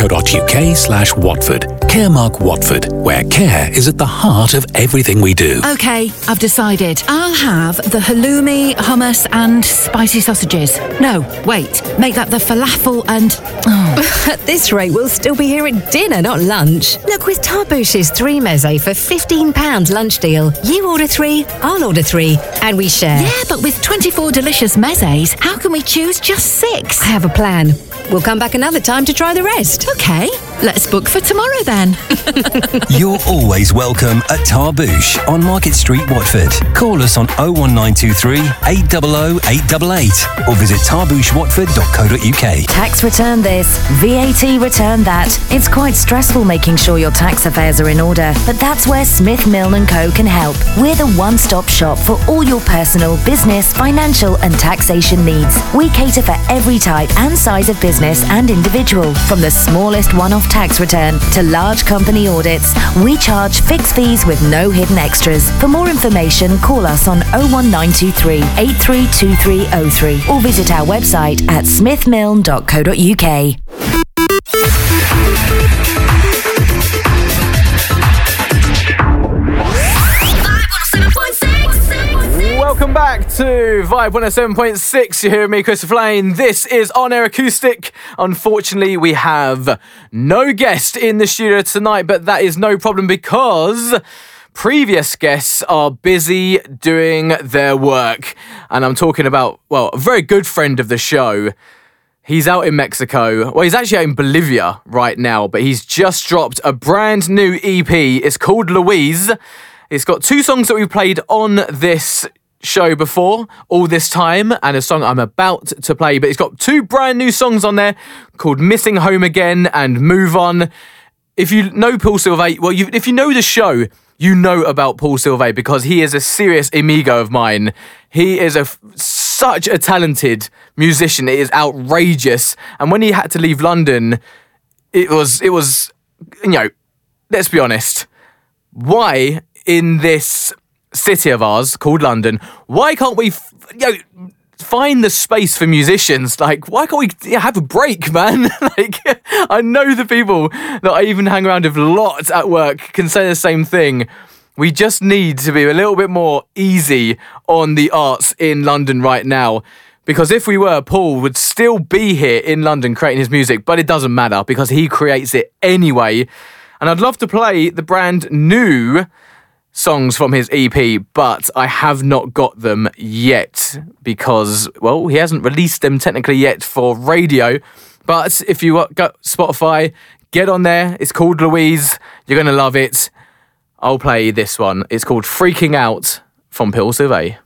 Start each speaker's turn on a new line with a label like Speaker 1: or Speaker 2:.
Speaker 1: caremark.co.uk/Watford. Caremark Watford, where care is at the heart of everything we do.
Speaker 2: OK, I've decided. I'll have the halloumi, hummus and spicy sausages. No, wait, make that the falafel and...
Speaker 3: At this rate, we'll still be here at dinner, not lunch. Look, with Tarbouche's 3 meze for £15 lunch deal, you order 3, I'll order 3, and we share.
Speaker 2: Yeah, but with 24 delicious mezes, how can we choose just 6?
Speaker 3: I have a plan. We'll come back another time to try the rest.
Speaker 2: OK, let's book for tomorrow then.
Speaker 4: You're always welcome at Tarbouche on Market Street, Watford. Call us on 01923 800 888 or visit tarbouchewatford.co.uk.
Speaker 5: Tax return this, VAT return that. It's quite stressful making sure your tax affairs are in order, but that's where Smith Milne & Co can help. We're the one-stop shop for all your personal, business, financial and taxation needs. We cater for every type and size of business and individual. From the smallest one-off tax return to large company audits, we charge fixed fees with no hidden extras. For more information, call us on 01923 832303 or visit our website at smithmilne.co.uk.
Speaker 6: Welcome back to Vibe 107.6. You're hearing me, Christopher Lane. This is On Air Acoustic. Unfortunately, we have no guest in the studio tonight, but that is no problem because previous guests are busy doing their work. And I'm talking about, well, a very good friend of the show. He's out in Mexico. Well, he's actually out in Bolivia right now, but he's just dropped a brand new EP. It's called Louise. It's got 2 songs that we played on this show before, All This Time, and a song I'm about to play, but it's got 2 brand new songs on there called Missing Home Again and Move On. If you know Paul Silvay, well, if you know the show, you know about Paul Silvay because he is a serious amigo of mine. He is such a talented musician. It is outrageous. And when he had to leave London, it was, you know, let's be honest. Why in this city of ours called London, why can't we, find the space for musicians? Like, why can't we have a break, man? Like, I know the people that I even hang around with lots at work can say the same thing. We just need to be a little bit more easy on the arts in London right now. Because if we were, Paul would still be here in London creating his music, but it doesn't matter because he creates it anyway. And I'd love to play the brand new songs from his EP, but I have not got them yet because, well, he hasn't released them technically yet for radio. But if you got Spotify, get on there. It's called Louise. You're going to love it. I'll play this one. It's called Freaking Out from Paul Silvay.